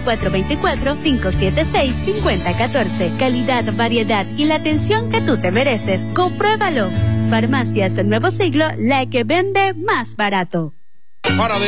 424-576-5014. Calidad, variedad y la atención que tú te mereces. Compruébalo. Farmacias Nuevo Siglo, la que vende más barato.